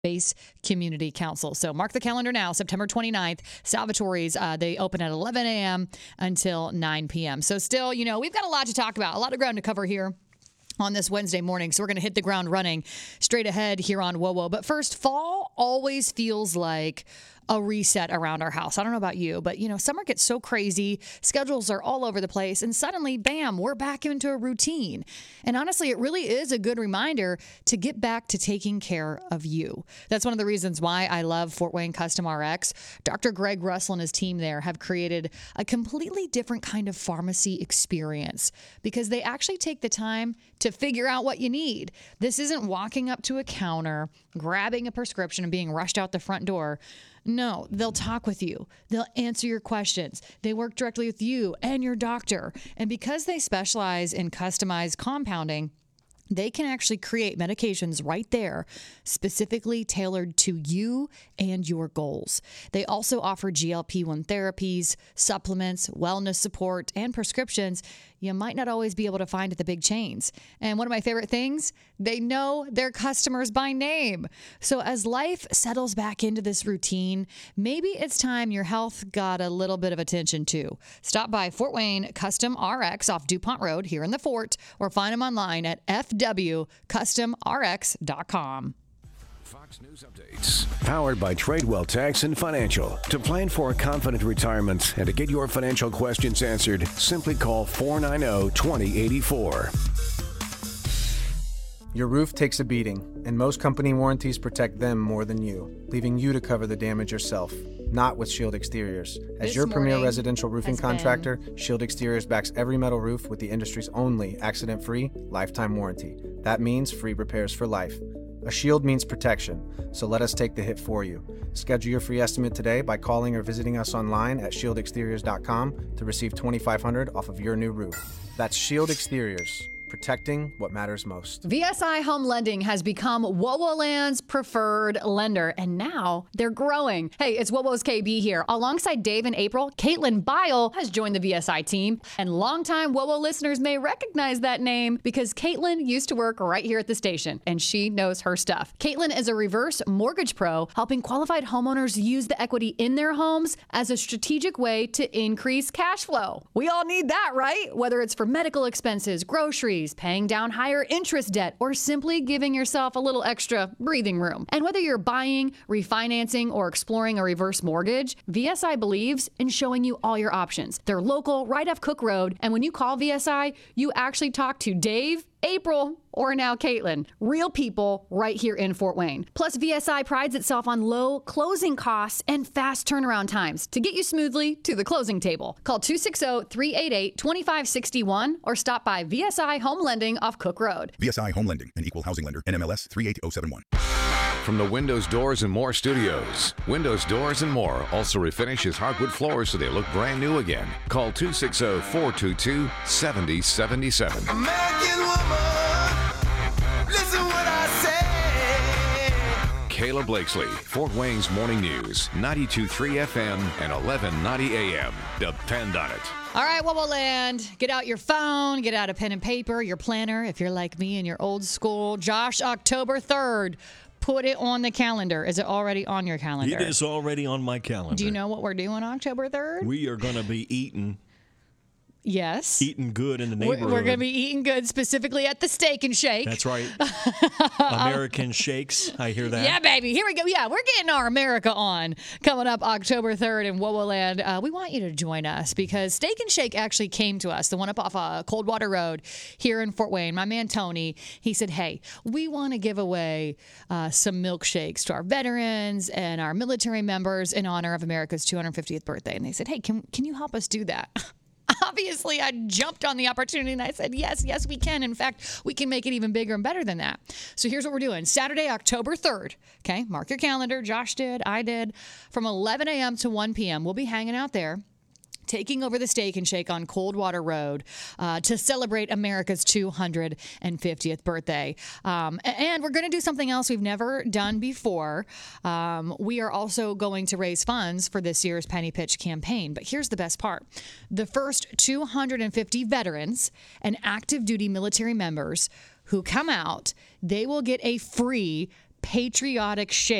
Base Community Council. So mark the calendar now, September 29th, Salvatore's, they open at 11 a.m. until 9 p.m. So still, we've got a lot to talk about, a lot of ground to cover here on this Wednesday morning. So we're going to hit the ground running straight ahead here on WOWO. But first, fall always feels like a reset around our house. I don't know about you, but summer gets so crazy. Schedules are all over the place. And suddenly, bam, we're back into a routine. And honestly, it really is a good reminder to get back to taking care of you. That's one of the reasons why I love Fort Wayne Custom RX. Dr. Greg Russell and his team there have created a completely different kind of pharmacy experience because they actually take the time to figure out what you need. This isn't walking up to a counter, grabbing a prescription and being rushed out the front door. No, they'll talk with you. They'll answer your questions. They work directly with you and your doctor. And because they specialize in customized compounding, they can actually create medications right there, specifically tailored to you and your goals. They also offer GLP-1 therapies, supplements, wellness support, and prescriptions you might not always be able to find at the big chains. And one of my favorite things, they know their customers by name. So as life settles back into this routine, maybe it's time your health got a little bit of attention too. Stop by Fort Wayne Custom RX off DuPont Road here in the Fort, or find them online at fwcustomrx.com. Fox News Updates, powered by Tradewell Tax and Financial. To plan for a confident retirement and to get your financial questions answered, simply call 490-2084. Your roof takes a beating, and most company warranties protect them more than you, leaving you to cover the damage yourself. Not with Shield Exteriors. As your premier residential roofing contractor, Shield Exteriors backs every metal roof with the industry's only accident-free lifetime warranty. That means free repairs for life. A shield means protection, so let us take the hit for you. Schedule your free estimate today by calling or visiting us online at shieldexteriors.com to receive $2,500 off of your new roof. That's Shield Exteriors, protecting what matters most. VSI Home Lending has become WOWOland's preferred lender, and now they're growing. Hey, it's WOWO's KB here. Alongside Dave and April, Caitlin Bile has joined the VSI team, and longtime WOWO listeners may recognize that name because Caitlin used to work right here at the station, and she knows her stuff. Caitlin is a reverse mortgage pro, helping qualified homeowners use the equity in their homes as a strategic way to increase cash flow. We all need that, right? Whether it's for medical expenses, groceries, paying down higher interest debt, or simply giving yourself a little extra breathing room. And whether you're buying, refinancing, or exploring a reverse mortgage, VSI believes in showing you all your options. They're local, right off Cook Road, and when you call VSI, you actually talk to Dave, April, or now Caitlin. Real people right here in Fort Wayne. Plus, VSI prides itself on low closing costs and fast turnaround times to get you smoothly to the closing table. Call 260-388-2561 or stop by VSI Home Lending off Cook Road. VSI Home Lending, an equal housing lender, NMLS 38071. From the Windows, Doors, and More studios, Windows, Doors, and More also refinishes hardwood floors so they look brand new again. Call 260-422-7077. American woman, listen what I say. Kayla Blakesley, Fort Wayne's Morning News, 92.3 FM and 1190 AM. Depend on it. All right, WOWOland, get out your phone, get out a pen and paper, your planner, if you're like me and you're old school. Josh, October 3rd. Put it on the calendar. Is it already on your calendar? It is already on my calendar. Do you know what we're doing October 3rd? We are going to be eating. Yes. Eating good in the neighborhood. We're going to be eating good specifically at the Steak and Shake. That's right. American Shakes. I hear that. Yeah, baby. Here we go. Yeah, we're getting our America on coming up October 3rd in WOWOland. We want you to join us because Steak and Shake actually came to us, the one up off Coldwater Road here in Fort Wayne. My man Tony, he said, hey, we want to give away some milkshakes to our veterans and our military members in honor of America's 250th birthday. And they said, hey, can you help us do that? Obviously, I jumped on the opportunity and I said, yes, we can. In fact, we can make it even bigger and better than that. So here's what we're doing. Saturday, October 3rd. Okay, mark your calendar. Josh did. I did. From 11 a.m. to 1 p.m. We'll be hanging out there, taking over the Steak and Shake on Coldwater Road to celebrate America's 250th birthday. And we're going to do something else we've never done before. We are also going to raise funds for this year's Penny Pitch campaign. But here's the best part. The first 250 veterans and active duty military members who come out, they will get a free patriotic shake.